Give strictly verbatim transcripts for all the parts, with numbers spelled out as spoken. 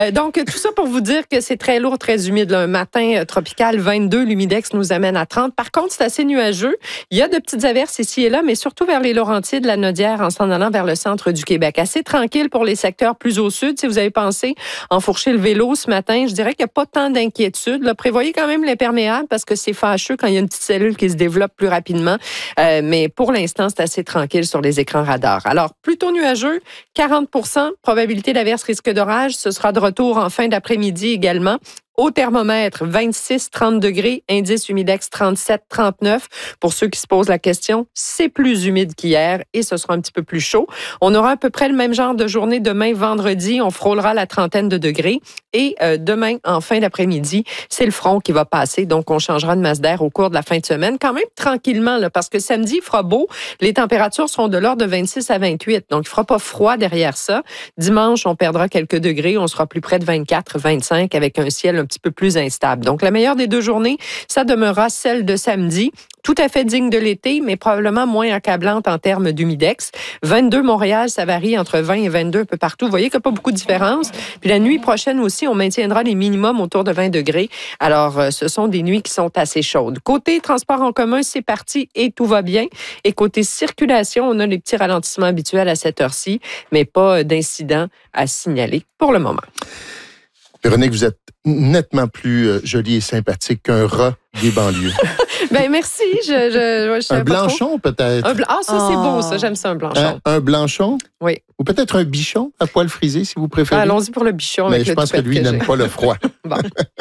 Donc, tout ça pour vous dire que c'est très lourd, très humide. Là. Un matin euh, tropical, vingt-deux, l'humidex nous amène à trente. Par contre, c'est assez nuageux. Il y a de petites averses ici et là, mais surtout vers les Laurentides, la Nodière, en s'en allant vers le centre du Québec. Assez tranquille pour les secteurs plus au sud. Si vous avez pensé enfourcher le vélo ce matin, je dirais qu'il n'y a pas tant d'inquiétude. Là, prévoyez quand même l'imperméable parce que c'est fâcheux quand il y a une petite cellule qui se développe plus rapidement. Euh, mais pour l'instant, c'est assez tranquille sur les écrans radars. Alors, plutôt nuageux, quarante pour cent, probabilité d'averse, risque d'orage. Ce sera de retour en fin d'après-midi également. Au thermomètre, vingt-six, trente degrés, indice humidex trente-sept, trente-neuf. Pour ceux qui se posent la question, c'est plus humide qu'hier et ce sera un petit peu plus chaud. On aura à peu près le même genre de journée demain, vendredi. On frôlera la trentaine de degrés. Et euh, demain, en fin d'après-midi, c'est le front qui va passer. Donc, on changera de masse d'air au cours de la fin de semaine. Quand même tranquillement, là, parce que samedi, il fera beau. Les températures seront de l'ordre de vingt-six à vingt-huit. Donc, il ne fera pas froid derrière ça. Dimanche, on perdra quelques degrés. On sera plus près de vingt-quatre, vingt-cinq avec un ciel un petit peu plus instable. Donc, la meilleure des deux journées, ça demeurera celle de samedi. Tout à fait digne de l'été, mais probablement moins accablante en termes d'humidex. vingt-deux, Montréal, ça varie entre vingt et vingt-deux un peu partout. Vous voyez qu'il n'y a pas beaucoup de différence. Puis la nuit prochaine aussi, on maintiendra les minimums autour de vingt degrés. Alors, euh, ce sont des nuits qui sont assez chaudes. Côté transport en commun, c'est parti et tout va bien. Et côté circulation, on a les petits ralentissements habituels à cette heure-ci, mais pas d'incidents à signaler pour le moment. Véronique, vous êtes nettement plus euh, jolie et sympathique qu'un rat des banlieues. Ben merci. Je, je, je un blanchon, peut-être. Un bla... Ah, ça, c'est beau, ça. J'aime ça, un blanchon. Un, un blanchon? Oui. Ou peut-être un bichon à poil frisé, si vous préférez. Ah, allons-y pour le bichon. Mais avec je le pense que lui, il n'aime pas le froid. Bon.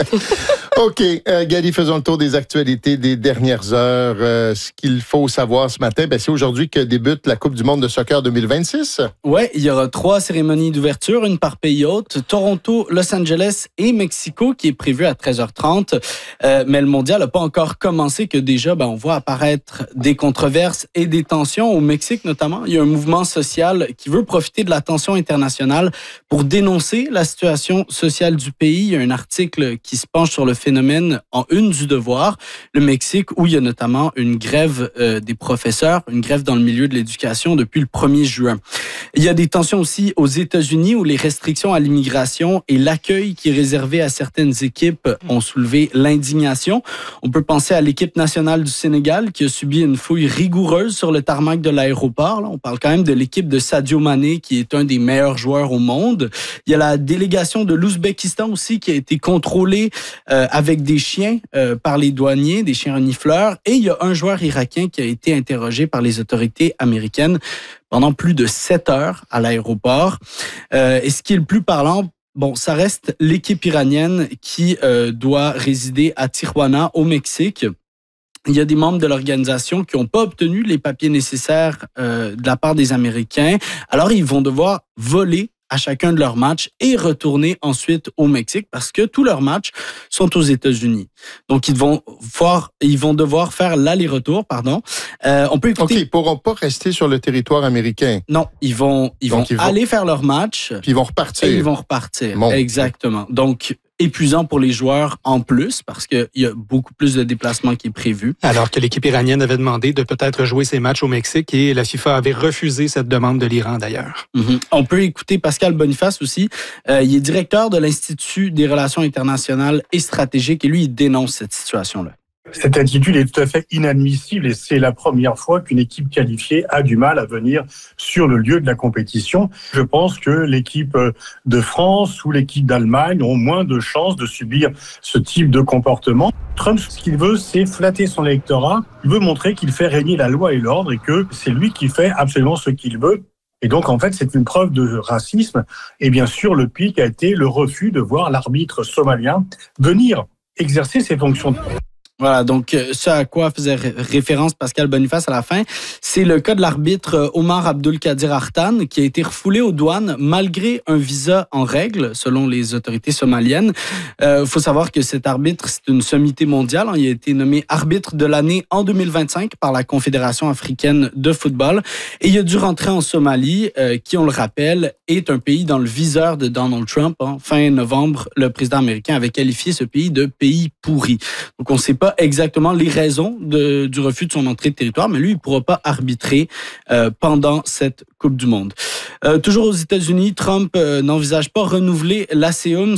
OK. Euh, Gali, faisons le tour des actualités des dernières heures. Euh, ce qu'il faut savoir ce matin, ben, c'est aujourd'hui que débute la Coupe du monde de soccer deux mille vingt-six. Oui, il y aura trois cérémonies d'ouverture, une par pays hôte, Toronto, Los Angeles et Mexico, qui est prévue à treize heures trente. Euh, mais le mondial n'a pas encore commencé, que déjà, ben, on voit apparaître des controverses et des tensions. Au Mexique, notamment, il y a un mouvement social qui veut profiter de la tension internationale pour dénoncer la situation sociale du pays. Il y a un article qui se penche sur le phénomène en une du Devoir, le Mexique, où il y a notamment une grève euh, des professeurs, une grève dans le milieu de l'éducation depuis le premier juin. Il y a des tensions aussi aux États-Unis, où les restrictions à l'immigration et l'accueil qui est réservé à certaines équipes ont soulevé l'indignation. On peut penser à l'équipe nationale du Sénégal qui a subi une fouille rigoureuse sur le tarmac de l'aéroport. Là, on parle quand même de l'équipe de Sadio Mané, qui est un des meilleurs joueurs au monde. Il y a la délégation de l'Ouzbékistan aussi qui a été contrôlée euh, avec des chiens euh, par les douaniers, des chiens renifleurs. Et il y a un joueur irakien qui a été interrogé par les autorités américaines pendant plus de sept heures à l'aéroport. Euh, et ce qui est le plus parlant, bon, ça reste l'équipe iranienne qui euh, doit résider à Tijuana, au Mexique. Il y a des membres de l'organisation qui n'ont pas obtenu les papiers nécessaires euh, de la part des Américains. Alors, ils vont devoir voler à chacun de leurs matchs et retourner ensuite au Mexique parce que tous leurs matchs sont aux États-Unis. Donc, ils vont, voir, ils vont devoir faire l'aller-retour, pardon. Euh, on peut écouter... OK, ils ne pourront pas rester sur le territoire américain. Non, ils vont, ils vont, ils vont aller faire leur match. Puis ils vont repartir. Et ils vont repartir, bon. Exactement. Donc, épuisant pour les joueurs en plus parce qu'il y a beaucoup plus de déplacements qui est prévu. Alors que l'équipe iranienne avait demandé de peut-être jouer ses matchs au Mexique et la FIFA avait refusé cette demande de l'Iran d'ailleurs. Mm-hmm. On peut écouter Pascal Boniface aussi. Euh, il est directeur de l'Institut des relations internationales et stratégiques et lui, il dénonce cette situation-là. Cette attitude est tout à fait inadmissible et c'est la première fois qu'une équipe qualifiée a du mal à venir sur le lieu de la compétition. Je pense que l'équipe de France ou l'équipe d'Allemagne ont moins de chances de subir ce type de comportement. Trump, ce qu'il veut, c'est flatter son électorat. Il veut montrer qu'il fait régner la loi et l'ordre et que c'est lui qui fait absolument ce qu'il veut. Et donc, en fait, c'est une preuve de racisme. Et bien sûr, le pic a été le refus de voir l'arbitre somalien venir exercer ses fonctions. Voilà, donc ce à quoi faisait référence Pascal Boniface à la fin, c'est le cas de l'arbitre Omar Abdulkadir Artan qui a été refoulé aux douanes malgré un visa en règle, selon les autorités somaliennes. Il euh, faut savoir que cet arbitre, c'est une sommité mondiale. Il a été nommé arbitre de l'année en deux mille vingt-cinq par la Confédération africaine de football. Et il a dû rentrer en Somalie, euh, qui, on le rappelle, est un pays dans le viseur de Donald Trump. Hein. Fin novembre, le président américain avait qualifié ce pays de pays pourri. Donc, on ne sait pas exactement les raisons de, du refus de son entrée de territoire, mais lui, il ne pourra pas arbitrer euh, pendant cette Coupe du Monde. Euh, toujours aux États-Unis, Trump euh, n'envisage pas renouveler l'A C U M,